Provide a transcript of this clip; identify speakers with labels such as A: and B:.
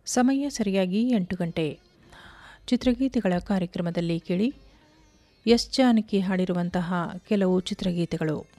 A: ಸಮಯ ಸರಿಯಾಗಿ 8 ಗಂಟೆ. ಚಿತ್ರಗೀತೆಗಳ ಕಾರ್ಯಕ್ರಮದಲ್ಲಿ ಕೇಳಿ ಎಸ್ ಜಾನಕಿ ಹಾಡಿರುವಂತಹ ಕೆಲವು ಚಿತ್ರಗೀತೆಗಳು.